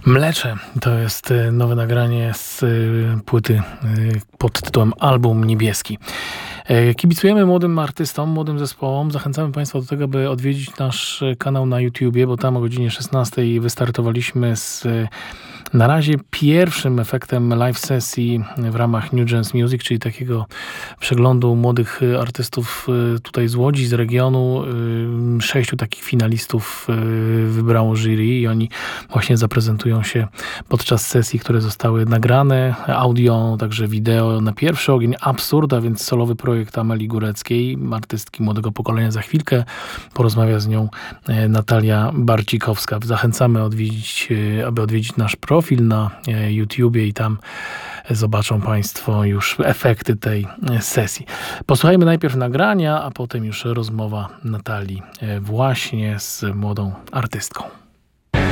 Mlecze to jest nowe nagranie z płyty pod tytułem Album Niebieski. Kibicujemy młodym artystom, młodym zespołom. Zachęcamy Państwa do tego, by odwiedzić nasz kanał na YouTubie, bo tam o godzinie 16 wystartowaliśmy z na razie pierwszym efektem live sesji w ramach New Gens Music, czyli takiego przeglądu młodych artystów tutaj z Łodzi, z regionu. 6 takich finalistów wybrało jury i oni właśnie zaprezentują się podczas sesji, które zostały nagrane, audio, także wideo na pierwszy ogień. Absurd, a więc solowy projekt Ameli Góreckiej, artystki młodego pokolenia. Za chwilkę porozmawia z nią Natalia Barcikowska. Zachęcamy aby odwiedzić nasz profil na YouTubie i tam zobaczą Państwo już efekty tej sesji. Posłuchajmy najpierw nagrania, a potem już rozmowa Natalii właśnie z młodą artystką.